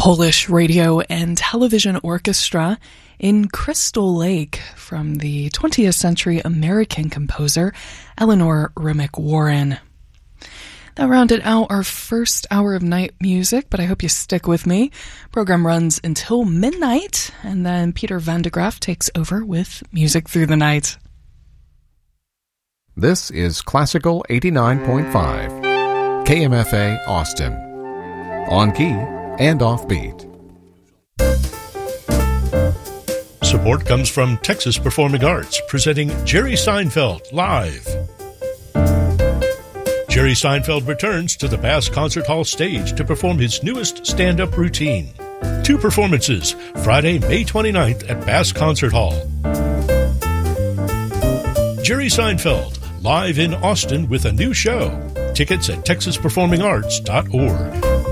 Polish Radio and Television Orchestra in Crystal Lake from the 20th century American composer Eleanor Remick Warren. That rounded out our first hour of night music, but I hope you stick with me. Program runs until midnight, and then Peter Van de Graaf takes over with Music Through the Night. This is Classical 89.5, KMFA Austin. On key and offbeat. Support comes from Texas Performing Arts, presenting Jerry Seinfeld Live. Jerry Seinfeld returns to the Bass Concert Hall stage to perform his newest stand-up routine. 2 performances, Friday, May 29th at Bass Concert Hall. Jerry Seinfeld, live in Austin with a new show. Tickets at texasperformingarts.org.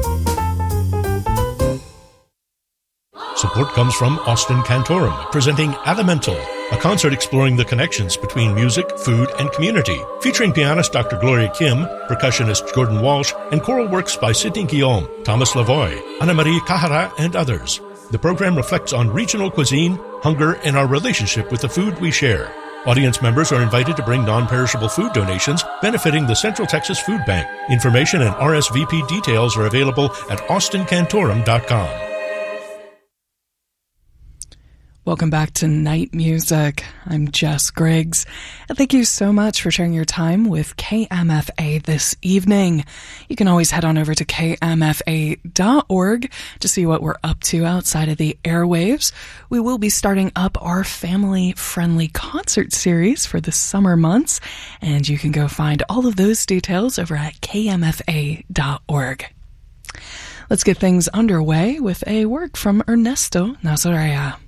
Support comes from Austin Cantorum, presenting Elemental, a concert exploring the connections between music, food, and community, featuring pianist Dr. Gloria Kim, percussionist Gordon Walsh, and choral works by Sidney Guillaume, Thomas Lavoie, Anna-Marie Kahara, and others. The program reflects on regional cuisine, hunger, and our relationship with the food we share. Audience members are invited to bring non-perishable food donations benefiting the Central Texas Food Bank. Information and RSVP details are available at austincantorum.com. Welcome back to Night Music. I'm Jess Griggs, and thank you so much for sharing your time with KMFA this evening. You can always head on over to kmfa.org to see what we're up to outside of the airwaves. We will be starting up our family-friendly concert series for the summer months, and you can go find all of those details over at kmfa.org. Let's get things underway with a work from Ernesto Nazarea.